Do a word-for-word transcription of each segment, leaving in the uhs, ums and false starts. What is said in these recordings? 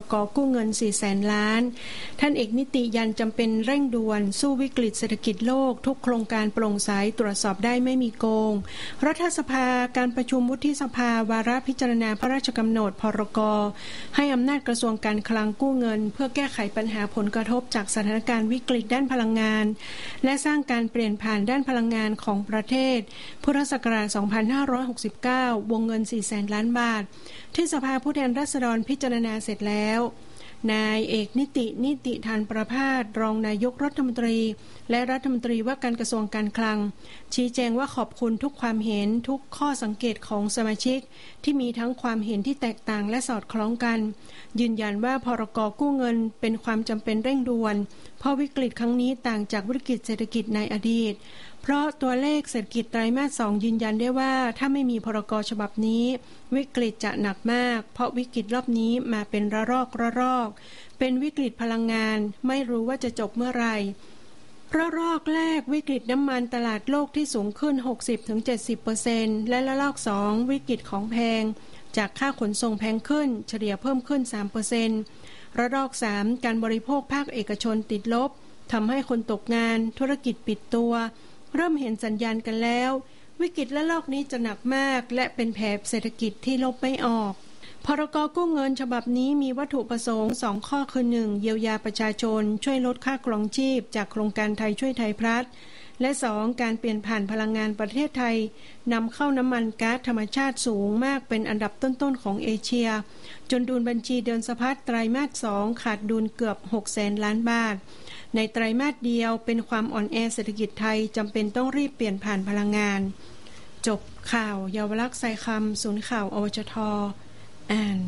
กกู้เงินสี่แสนล้านท่านเอกนิติยันจำเป็นเร่งด่วนสู้วิกฤตเศรษฐกิจโลกทุกโครงการโปร่งใสตรวจสอบได้ไม่มีโกงรัฐสภาการประชุมวุฒิสภาวาระพิจารณาพระราชกำหนดพรกให้อำนาจกระทรวงการคลังกู้เงินเพื่อแก้ไขปัญหาผลกระทบจากสถานการณ์วิกฤตด้านพลังงานและสร้างการเปลี่ยนผ่านด้านพลังงานของประเทศพุทธศักราชสองพันห้าร้อยหกสิบเก้าวงเงินสี่แสนล้านบาทที่สภาผู้แทนราษฎรพิจารณาเสร็จแล้วนายเอกนิตินิติธานประภาสรองนายกรัฐมนตรีและรัฐมนตรีว่าการกระทรวงการคลังชี้แจงว่าขอบคุณทุกความเห็นทุกข้อสังเกตของสมาชิกที่มีทั้งความเห็นที่แตกต่างและสอดคล้องกันยืนยันว่าพรกกู้เงินเป็นความจำเป็นเร่งด่วนเพราะวิกฤตครั้งนี้ต่างจากวิกฤตเศรษฐกิจในอดีตเพราะตัวเลขเศรษฐกิจไตรมาสสองยืนยันได้ว่าถ้าไม่มีพรกฉบับนี้วิกฤตจะหนักมากเพราะวิกฤตรอบนี้มาเป็นระลอกระลอกเป็นวิกฤตพลังงานไม่รู้ว่าจะจบเมื่อไหร่ระลอกแรกวิกฤตน้ำมันตลาดโลกที่สูงขึ้น หกสิบถึงเจ็ดสิบเปอร์เซ็นต์ และระลอกสองวิกฤตของแพงจากค่าขนส่งแพงขึ้นเฉลี่ยเพิ่มขึ้น สามเปอร์เซ็นต์ ระลอกสามการบริโภคภาคเอกชนติดลบทำให้คนตกงานธุรกิจปิดตัวเริ่มเห็นสัญญาณกันแล้ววิกฤตระลอกนี้จะหนักมากและเป็นแผลเศรษฐกิจที่ลบไม่ออกพรกกู้เงินฉบับนี้มีวัตถุประสงค์สองข้อคือหนึ่งเยียวยาประชาชนช่วยลดค่าครองชีพจากโครงการไทยช่วยไทยพลัสและสองการเปลี่ยนผ่านพลังงานประเทศไทยนำเข้าน้ำมันก๊าซธรรมชาติสูงมากเป็นอันดับต้นๆของเอเชียจนดุลบัญชีเดินสะพัดไตรมาสสองขาดดุลเกือบหกแสนล้านบาทในไตรมาสเดียวเป็นความอ่อนแอเศรษฐกิจไทยจำเป็นต้องรีบเปลี่ยนผ่านพลังงานจบข่าวเยาวลักษณ์ไซคำศูนย์ข่าวอวชทอ่าน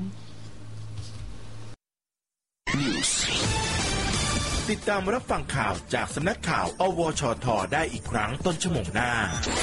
ติดตามรับฟังข่าวจากสำนักข่าวอวชทได้อีกครั้งต้นชั่วโมงหน้า